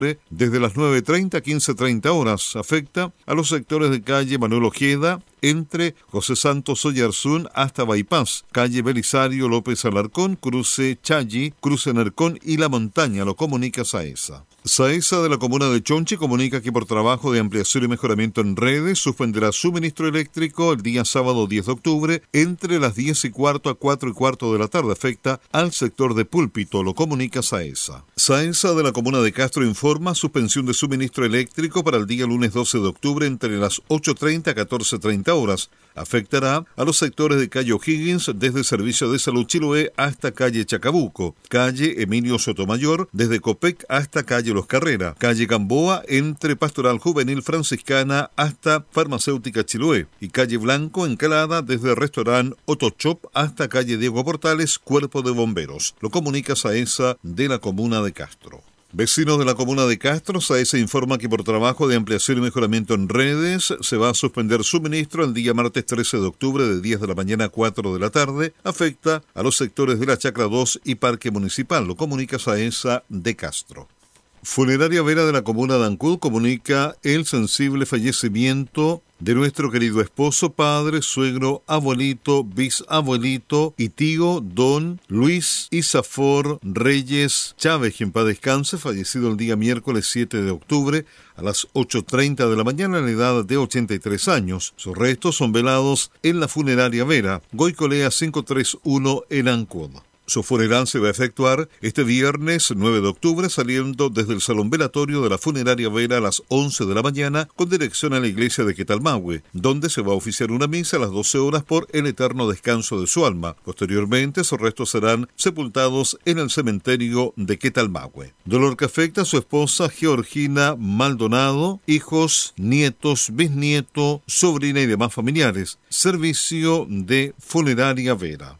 desde las 9:30 a 15:30 horas. Afecta a los sectores de calle Manuel Ojeda, entre José Santos Oyarzún hasta Bypass, calle Belisario López Alarcón, cruce Chayi, cruce Nercón y La Montaña. Lo comunica SAESA. SAESA de la comuna de Chonchi comunica que por trabajo de ampliación y mejoramiento en redes suspenderá suministro eléctrico el día sábado 10 de octubre entre las 10:15 a 4:15 de la tarde. Afecta al sector de Púlpito. Lo comunica SAESA. SAESA de la comuna de Castro informa suspensión de suministro eléctrico para el día lunes 12 de octubre entre las 8:30 a 14:30 horas. Afectará a los sectores de calle O'Higgins desde el Servicio de Salud Chiloé hasta calle Chacabuco, calle Emilio Sotomayor desde Copec hasta calle Los Carrera, calle Gamboa entre Pastoral Juvenil Franciscana hasta Farmacéutica Chiloé y calle Blanco Encalada desde Restaurant Otochop hasta calle Diego Portales, Cuerpo de Bomberos. Lo comunica SAESA de la comuna de Castro. Vecinos de la comuna de Castro, SAESA informa que por trabajo de ampliación y mejoramiento en redes se va a suspender suministro el día martes 13 de octubre de 10 de la mañana a 4 de la tarde. Afecta a los sectores de la Chacra 2 y Parque Municipal. Lo comunica SAESA de Castro. Funeraria Vera de la comuna de Ancud comunica el sensible fallecimiento de nuestro querido esposo, padre, suegro, abuelito, bisabuelito y tío don Luis Isafor Reyes Chávez, quien paz descanse, fallecido el día miércoles 7 de octubre a las 8:30 de la mañana a la edad de 83 años. Sus restos son velados en la Funeraria Vera, Goicolea 531 en Ancud. Su funeral se va a efectuar este viernes 9 de octubre saliendo desde el Salón Velatorio de la Funeraria Vera a las 11 de la mañana con dirección a la iglesia de Quetalmahue, donde se va a oficiar una misa a las 12 horas por el eterno descanso de su alma. Posteriormente, sus restos serán sepultados en el cementerio de Quetalmahue. Dolor que afecta a su esposa Georgina Maldonado, hijos, nietos, bisnieto, sobrina y demás familiares. Servicio de Funeraria Vera.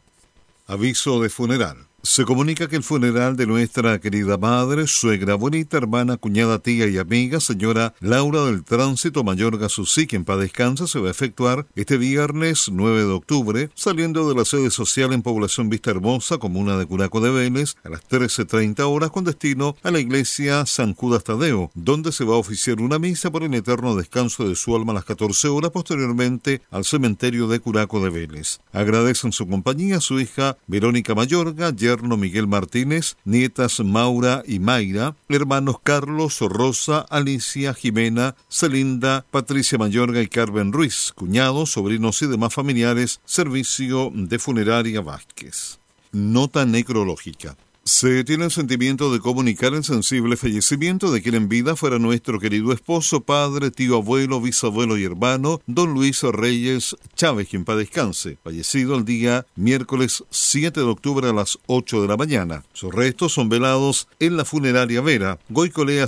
Aviso de funeral. Se comunica que el funeral de nuestra querida madre, suegra, abuelita, hermana, cuñada, tía y amiga, señora Laura del Tránsito Mayorga Susí, quien paz descansa, se va a efectuar este viernes 9 de octubre, saliendo de la sede social en Población Vista Hermosa, comuna de Curaco de Vélez, a las 13:30 horas con destino a la iglesia San Judas Tadeo, donde se va a oficiar una misa por el eterno descanso de su alma a las 14 horas, posteriormente al cementerio de Curaco de Vélez. Agradecen su compañía su hija Verónica Mayorga, yerno Miguel Martínez, nietas Maura y Mayra, hermanos Carlos, Rosa, Alicia, Jimena, Celinda, Patricia Mayorga y Carmen Ruiz, cuñados, sobrinos y demás familiares. Servicio de Funeraria Vázquez. Nota necrológica. Se tiene el sentimiento de comunicar el sensible fallecimiento de quien en vida fuera nuestro querido esposo, padre, tío, abuelo, bisabuelo y hermano, don Luis Reyes Chávez, quien paz descanse, fallecido el día miércoles 7 de octubre a las 8 de la mañana. Sus restos son velados en la Funeraria Vera, Goicolea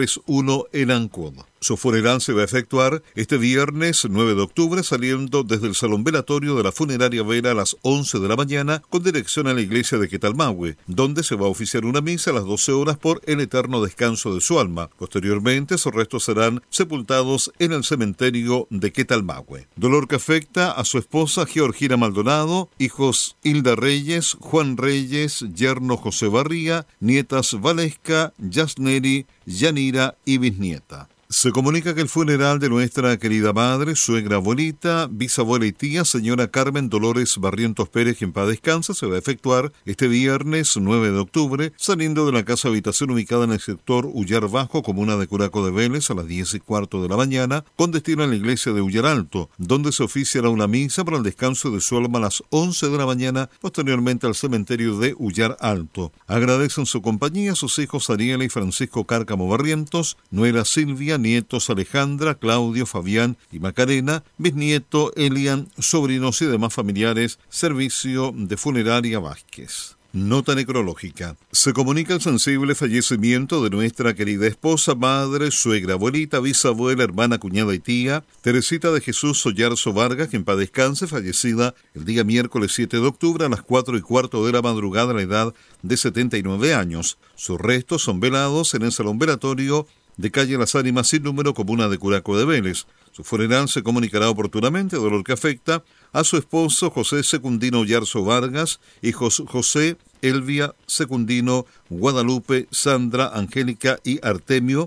531 en Ancud. Su funeral se va a efectuar este viernes 9 de octubre saliendo desde el Salón Velatorio de la Funeraria Vera a las 11 de la mañana con dirección a la iglesia de Quetalmahue, donde se va a oficiar una misa a las 12 horas por el eterno descanso de su alma. Posteriormente, sus restos serán sepultados en el cementerio de Quetalmahue. Dolor que afecta a su esposa Georgina Maldonado, hijos Hilda Reyes, Juan Reyes, yerno José Barría, nietas Valesca, Yasneri, Yanira y bisnieta. Se comunica que el funeral de nuestra querida madre, suegra, abuelita, bisabuela y tía, señora Carmen Dolores Barrientos Pérez, quien paz descansa, se va a efectuar este viernes 9 de octubre, saliendo de la casa habitación ubicada en el sector Ullar Bajo, comuna de Curaco de Vélez, a las 10:15 de la mañana, con destino a la iglesia de Ullar Alto, donde se oficiará una misa para el descanso de su alma a las 11 de la mañana, posteriormente al cementerio de Ullar Alto. Agradecen su compañía a sus hijos Ariela y Francisco Cárcamo Barrientos, nuera Silvia, nietos Alejandra, Claudio, Fabián y Macarena, bisnieto Elian, sobrinos y demás familiares. Servicio de Funeraria Vázquez. Nota necrológica. Se comunica el sensible fallecimiento de nuestra querida esposa, madre, suegra, abuelita, bisabuela, hermana, cuñada y tía, Teresita de Jesús Soyarzo Vargas, quien paz descanse, fallecida el día miércoles 7 de octubre a las 4:15 de la madrugada a la edad de 79 años. Sus restos son velados en el Salón Velatorio de calle Las Ánimas sin número, comuna de Curaco de Vélez. Su funeral se comunicará oportunamente, dolor que afecta a su esposo José Secundino Yarzo Vargas, hijos José Elvia, Secundino, Guadalupe, Sandra, Angélica y Artemio,